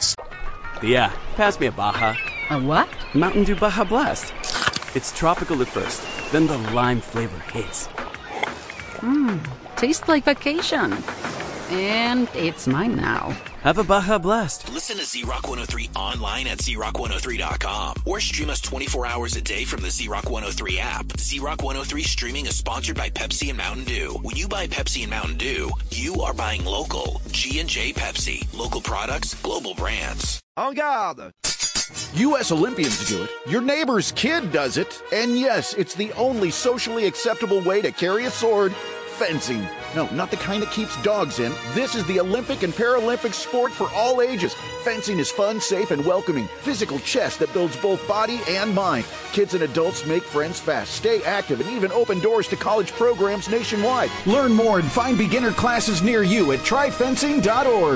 Olympics. Yeah, pass me a Baja. A what? Mountain Dew Baja Blast. It's tropical at first, then the lime flavor hits. Tastes like vacation. And it's mine now. Have a Baja Blast. Listen to Z-Rock 103 online at ZRock103.com or stream us 24 hours a day from the Z-Rock 103 app. Z-Rock 103 streaming is sponsored by Pepsi and Mountain Dew. When you buy Pepsi and Mountain Dew, you are buying local. G&J Pepsi. Local products, global brands. En garde! U.S. Olympians do it. Your neighbor's kid does it. And yes, it's the only socially acceptable way to carry a sword. Fencing. No, not the kind that keeps dogs in. This is the Olympic and Paralympic sport for all ages. Fencing is fun, safe, and welcoming. Physical chess that builds both body and mind. Kids and adults make friends fast, stay active, and even open doors to college programs nationwide. Learn more and find beginner classes near you at tryfencing.org.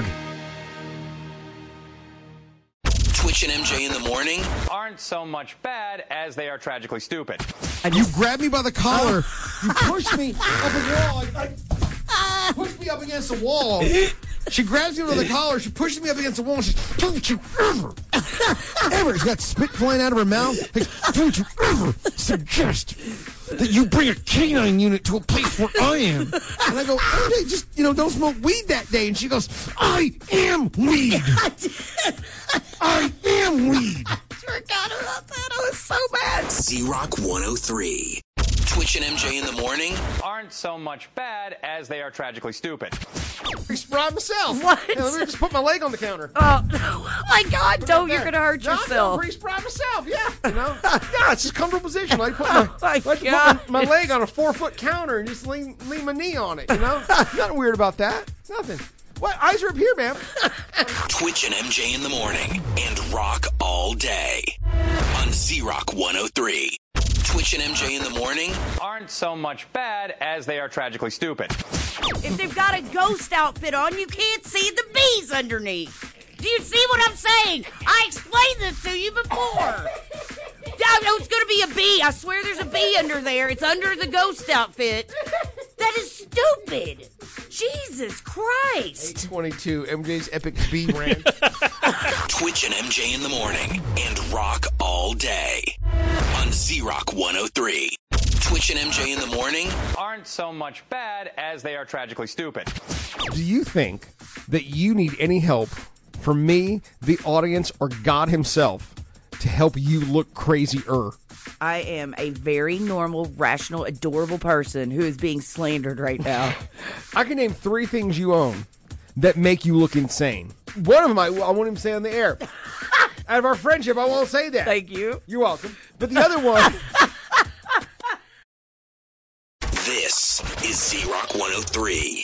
Twitch and MJ in the morning aren't so much bad as they are tragically stupid. You grabbed me by the collar. You pushed me up a wall. Pushed me up against the wall. She grabs me by the collar. She pushes me up against the wall. And she says, "Don't you ever. She's got spit flying out of her mouth. Like, don't you ever suggest that you bring a canine unit to a place where I am." And I go, "MJ, just, don't smoke weed that day." And she goes, "I am weed. I am weed." Forgot about that. I was so bad. Z-Rock 103. Twitch and MJ in the morning aren't so much bad as they are tragically stupid. Pretty spry myself. What? Hey, let me just put my leg on the counter. Oh my God! Don't! You're gonna hurt No, yourself. I'm pretty spry myself. Yeah, yeah, it's just a comfortable position. I put my, God. my leg on a 4-foot counter and just lean my knee on it. Nothing weird about that. Nothing. What? Eyes are up here, man. Twitch and MJ in the morning and rock all day on Z-Rock 103. Twitch and MJ in the morning aren't so much bad as they are tragically stupid. If they've got a ghost outfit on, you can't see the bees underneath. Do you see what I'm saying? I explained this to you before. I know it's going to be a bee. I swear there's a bee under there. It's under the ghost outfit. That is stupid. Jesus Christ. 822, MJ's epic bee rant. Twitch and MJ in the morning and rock all day on Z-Rock 103. Twitch and MJ in the morning aren't so much bad as they are tragically stupid. Do you think that you need any help from me, the audience, or God himself to help you look crazier? I am a very normal, rational, adorable person who is being slandered right now. I can name 3 things you own that make you look insane. One of them I won't even say on the air. Out of our friendship, I won't say that. Thank you. You're welcome. But the other one... This is Z-Rock 103.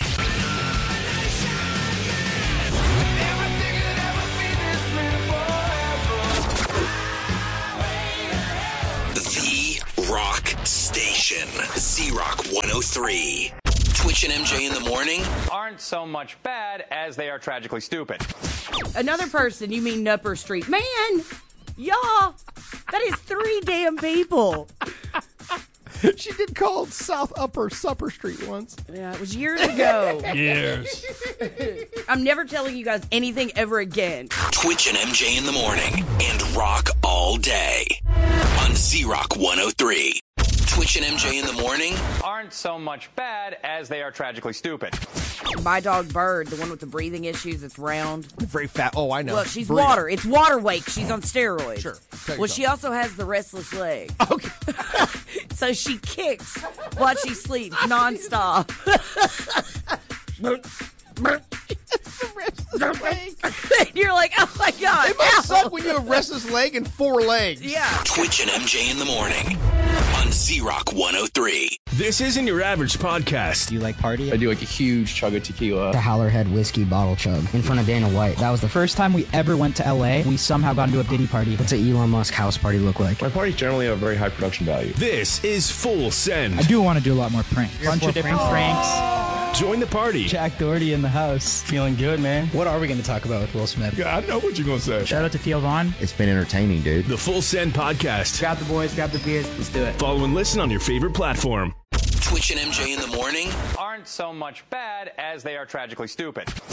The Rock Station. Z-Rock 103. Twitch and MJ in the morning aren't so much bad as they are tragically stupid. Another person, you mean Nupper Street. Man, y'all, that is 3 damn people. She did call South Upper Supper Street once. Yeah, it was years ago. Years. I'm never telling you guys anything ever again. Twitch and MJ in the morning and rock all day on Z-Rock 103. Twitch and MJ in the morning aren't so much bad as they are tragically stupid. My dog Bird, the one with the breathing issues, that's round. Very fat. Oh, I know. Look, she's Breathe. water. It's water wake. She's on steroids. Sure. Well, she also has the restless leg. Okay. So she kicks while she sleeps nonstop. And you're like, oh my God. It must suck when you have restless leg and 4 legs. Yeah. Twitch and MJ in the morning on Z-Rock 103. This isn't your average podcast. Do you like party? I do like a huge chug of tequila. The Howlerhead whiskey bottle chug in front of Dana White. That was the first time we ever went to LA. We somehow got into a Diddy party. What's an Elon Musk house party look like? My parties generally have very high production value. This is Full Send. I do want to do a lot more pranks. Bunch of different pranks. Join the party. Jack Doherty in the house. Feeling good, man. What are we going to talk about with Will Smith? Yeah, I know what you're going to say. Shout out to Theo Vaughn. It's been entertaining, dude. The Full Send podcast. Grab the boys, grab the beers. Let's do it. Follow and listen on your favorite platform. Twitch and MJ in the morning aren't so much bad as they are tragically stupid.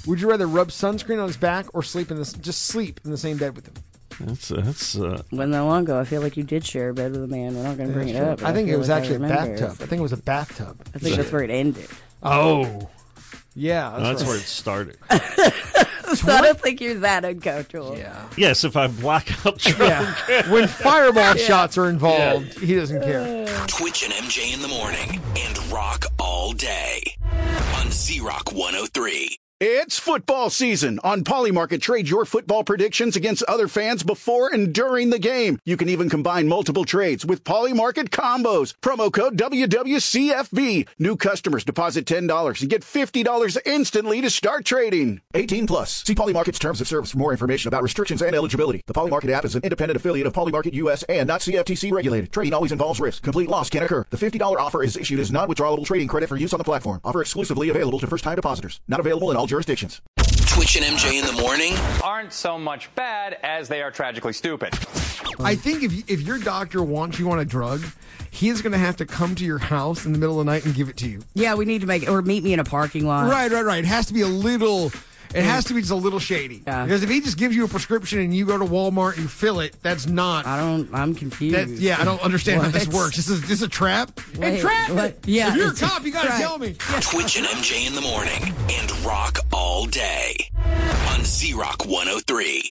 Would you rather rub sunscreen on his back or sleep in the same bed with him? That's Wasn't that long ago. I feel like you did share a bed with a man. We're not going to bring it up. I think it was actually a bathtub. I think it was a bathtub. I think that's where it ended. Oh. Yeah. That's where it started. So I don't think you're that uncomfortable. Yeah. Yes, if I'm blackout drunk. Yeah. When fireball shots are involved, he doesn't care. Twitch and MJ in the morning and rock all day on Z-Rock 103. It's football season. On Polymarket, trade your football predictions against other fans before and during the game. You can even combine multiple trades with Polymarket combos. Promo code WWCFB. New customers deposit $10 and get $50 instantly to start trading. 18 plus. See Polymarket's terms of service for more information about restrictions and eligibility. The Polymarket app is an independent affiliate of Polymarket US and not CFTC regulated. Trading always involves risk. Complete loss can occur. The $50 offer is issued as non-withdrawable trading credit for use on the platform. Offer exclusively available to first-time depositors. Not available in all jurisdictions. Twitch and MJ in the morning aren't so much bad as they are tragically stupid. I think if your doctor wants you on a drug, he is going to have to come to your house in the middle of the night and give it to you. Yeah, we need to make it, or meet me in a parking lot. Right. It has to be It has to be just a little shady. Yeah. Because if he just gives you a prescription and you go to Walmart and you fill it, that's not. I'm confused. I don't understand how this works. This is a trap? Wait, a trap? What? Yeah. If you're a cop, you got to tell me. Twitch and MJ in the morning and rock all day on Z-Rock 103.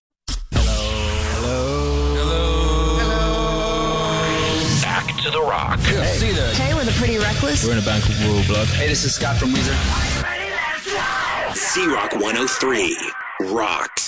Back to the rock. Hey, we're the Pretty Reckless. We're in a band called Royal Blood. Hey, this is Scott from Weezer. Z-Rock 103 rocks.